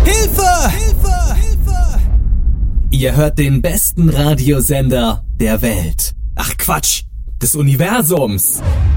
Hilfe! Hilfe! Hilfe! Ihr hört den besten Radiosender der Welt. Ach Quatsch, des Universums.